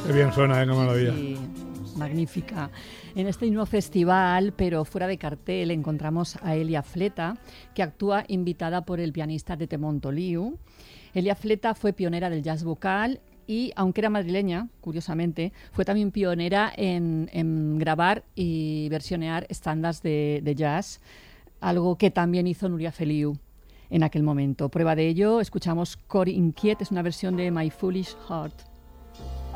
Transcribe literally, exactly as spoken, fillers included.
Qué bien suena, ¿eh? Qué maravilla. Sí, magnífica. En este mismo festival, pero fuera de cartel, encontramos a Elia Fleta, que actúa invitada por el pianista Tete Montoliu. Elia Fleta fue pionera del jazz vocal y, aunque era madrileña, curiosamente, fue también pionera en, en grabar y versionear estándares de, de jazz, algo que también hizo Núria Feliu en aquel momento. Prueba de ello, escuchamos Cor Inquiet, es una versión de My Foolish Heart.